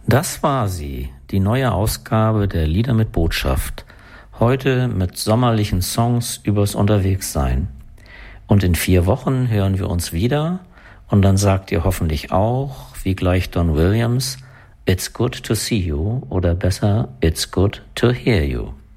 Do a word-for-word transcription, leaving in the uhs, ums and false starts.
Das war sie, die neue Ausgabe der Lieder mit Botschaft. Heute mit sommerlichen Songs übers Unterwegssein. Und in vier Wochen hören wir uns wieder und dann sagt ihr hoffentlich auch, wie gleich Don Williams, It's good to see you oder besser, It's good to hear you.